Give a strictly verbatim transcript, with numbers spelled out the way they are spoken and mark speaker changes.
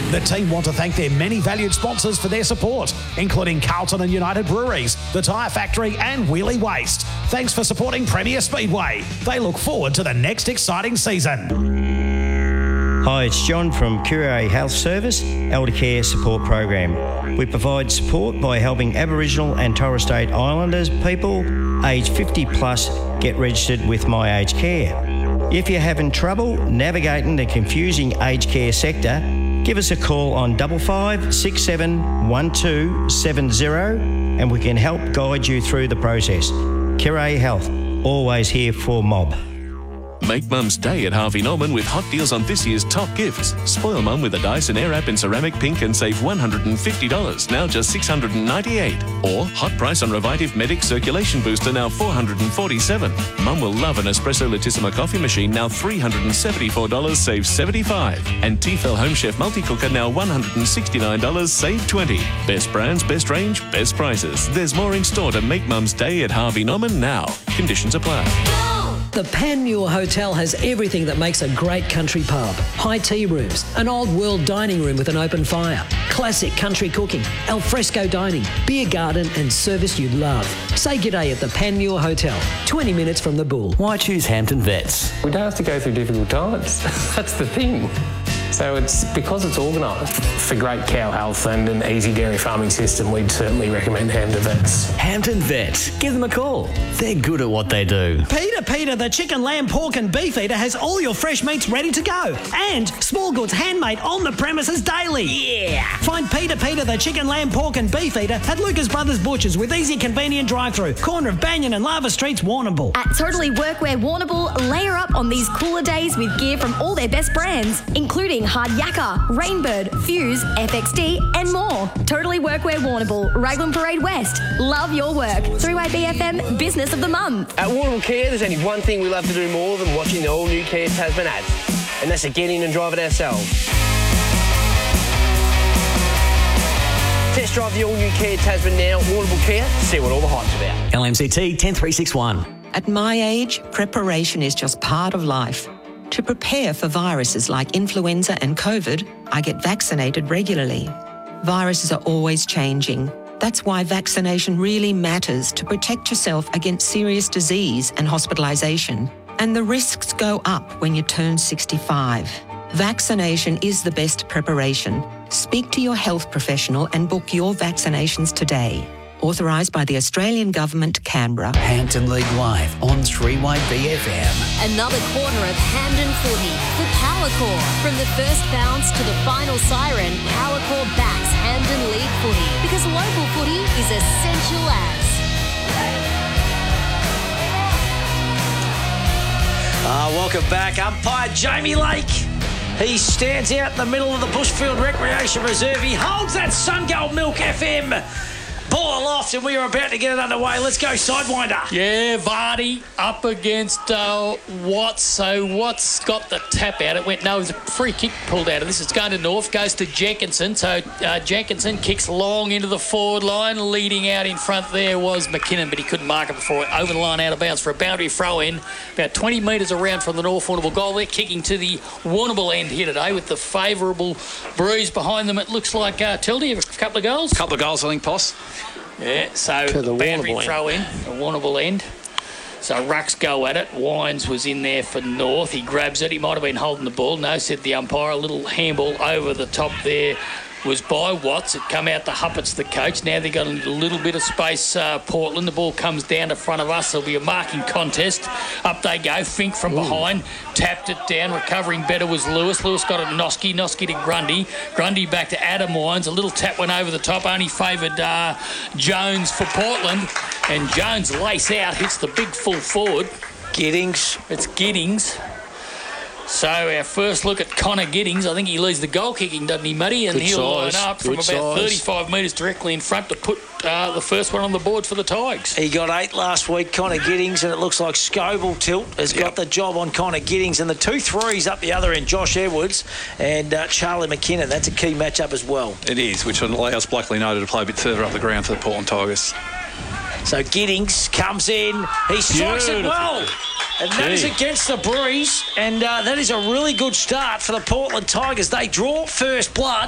Speaker 1: The team want to thank their many valued sponsors for their support, including Carlton and United Breweries, The Tyre Factory and Wheelie Waste. Thanks for supporting Premier Speedway. They look forward to the next exciting season.
Speaker 2: Hi, it's John from Curie Health Service, Elder Care Support Program. We provide support by helping Aboriginal and Torres Strait Islanders people aged fifty plus get registered with My Aged Care. If you're having trouble navigating the confusing aged care sector, give us a call on double five six seven one two seven zero and we can help guide you through the process. Curie Health, always here for Mob.
Speaker 3: Make Mum's Day at Harvey Norman with hot deals on this year's top gifts. Spoil Mum with a Dyson Airwrap in ceramic pink and save one hundred fifty dollars, now just six hundred ninety-eight dollars. Or hot price on Revitive Medic Circulation Booster, now four hundred forty-seven dollars. Mum will love an Espresso Latissima coffee machine, now three hundred seventy-four dollars, save seventy-five dollars. And Tefal Home Chef Multi-Cooker, now one hundred sixty-nine dollars, save twenty dollars. Best brands, best range, best prices. There's more in store to make Mum's Day at Harvey Norman now. Conditions apply.
Speaker 4: The Panmure Hotel has everything that makes a great country pub. High tea rooms, an old world dining room with an open fire, classic country cooking, al fresco dining, beer garden and service you'd love. Say g'day at the Panmure Hotel, twenty minutes from the Bull.
Speaker 5: Why choose Hampton Vets?
Speaker 6: We don't have to go through difficult times. That's the thing. So it's because it's organised. For great cow health and an easy dairy farming system, we'd certainly recommend Hampton Vets.
Speaker 5: Hampton Vets. Give them a call. They're good at what they do.
Speaker 7: Peter, Peter, the chicken, lamb, pork and beef eater has all your fresh meats ready to go. And small goods handmade on the premises daily. Yeah! Find Peter, Peter, the chicken, lamb, pork and beef eater at Lucas Brothers Butchers with easy, convenient drive-through. Corner of Banyan and Lava Streets, Warrnambool.
Speaker 8: At Totally Workwear Warrnambool, layer up on these cooler days with gear from all their best brands, including Hard Yakka, Rainbird, Fuse, F X D and more. Totally Workwear Warrnambool, Raglan Parade West. Love your work. three Y B F M Business of the Month.
Speaker 9: At Warrnambool Kia, there's only one thing we love to do more than watching the all-new Kia Tasman ads, and that's to get in and drive it ourselves. Test drive the all-new Kia Tasman now at Warrnambool Kia to see what all the hype's about.
Speaker 5: L M C T ten three six one.
Speaker 10: At my age, preparation is just part of life. To prepare for viruses like influenza and COVID, I get vaccinated regularly. Viruses are always changing. That's why vaccination really matters to protect yourself against serious disease and hospitalisation. And the risks go up when you turn sixty-five. Vaccination is the best preparation. Speak to your health professional and book your vaccinations today. Authorised by the Australian Government, Canberra.
Speaker 5: Hampton League Live on three Y B F M.
Speaker 8: Another quarter of Hampden footy. The Power Core. From the first bounce to the final siren, Power Core backs Hampden League footy because local footy is essential as.
Speaker 7: Uh, welcome back. Umpire Jamie Lake. He stands out in the middle of the Bushfield Recreation Reserve. He holds that Sungold Milk F M ball aloft, and we are about to get it underway. Let's go, Sidewinder.
Speaker 11: Yeah, Vardy up against uh, Watts. So Watts got the tap out. It went no. It was a free kick pulled out of this. It's going to North. Goes to Jenkinson. So uh, Jenkinson kicks long into the forward line. Leading out in front there was McKinnon, but he couldn't mark it before it over the line out of bounds for a boundary throw in. About twenty metres around from the North Warrnambool goal. They're kicking to the Warrnambool end here today with the favourable breeze behind them. It looks like uh, Tildy, a couple of goals.
Speaker 12: A couple of goals, I think, Poss.
Speaker 11: Yeah, so
Speaker 6: To the
Speaker 11: boundary
Speaker 6: Warrnambool
Speaker 11: throw in, the Warrnambool end. So Rucks go at it. Wines was in there for North. He grabs it. He might have been holding the ball. No, said the umpire. A little handball over the top there was by Watts. It come out to Huppets, the coach. Now they've got a little bit of space, uh, Portland. The ball comes down to front of us. There'll be a marking contest. Up they go. Fink from Ooh. behind. Tapped it down. Recovering better was Lewis. Lewis got it Noski. Noski to Grundy. Grundy back to Adam Wines. A little tap went over the top. Only favoured uh, Jones for Portland. And Jones lace out. Hits the big full forward.
Speaker 7: Giddings.
Speaker 11: It's Giddings. So our first look at Connor Giddings. I think he leads the goal kicking, doesn't he, Muddy? And
Speaker 12: Good
Speaker 11: he'll
Speaker 12: size.
Speaker 11: line up from
Speaker 12: Good
Speaker 11: about
Speaker 12: size.
Speaker 11: thirty-five metres directly in front to put uh, the first one on the board for the Tigers.
Speaker 7: He got eight last week, Connor Giddings, and it looks like Scobell Tilt has
Speaker 12: Yep.
Speaker 7: got the job on Connor Giddings. And the two threes up the other end, Josh Edwards and uh, Charlie McKinnon. That's a key matchup as well.
Speaker 12: It is, which allows Blakely Noted to play a bit further up the ground for the Portland Tigers.
Speaker 7: So Giddings comes in. He strikes
Speaker 12: Beautiful.
Speaker 7: it well. And that is
Speaker 12: Gee.
Speaker 7: against the breeze. And uh, that is a really good start for the Portland Tigers. They draw first blood.